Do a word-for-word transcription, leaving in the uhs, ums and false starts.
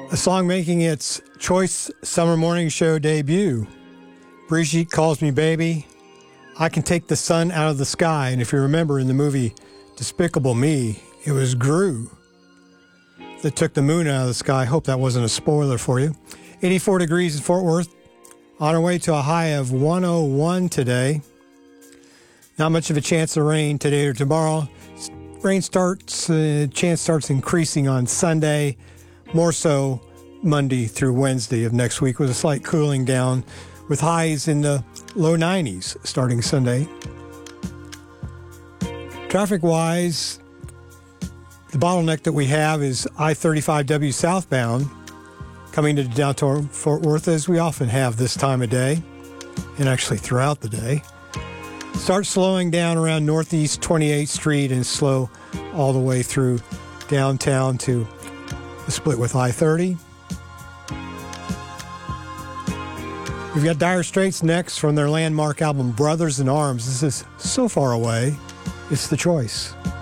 A song making its Choice Summer Morning Show debut. Brigitte Calls Me Baby. I Can Take the Sun Out of the Sky. And if you remember in the movie Despicable Me, it was Gru that took the moon out of the sky. I hope that wasn't a spoiler for you. eighty-four degrees in Fort Worth. On our way to a high of one oh one today. Not much of a chance of rain today or tomorrow. Rain starts, uh, chance starts increasing on Sunday. More so Monday through Wednesday of next week with a slight cooling down with highs in the low nineties starting Sunday. Traffic-wise, the bottleneck that we have is I thirty-five W southbound coming to downtown Fort Worth, as we often have this time of day, and actually throughout the day. Start slowing down around Northeast twenty-eighth Street and slow all the way through downtown to the split with I thirty. We've got Dire Straits next from their landmark album Brothers in Arms. This is So Far Away. It's The Choice.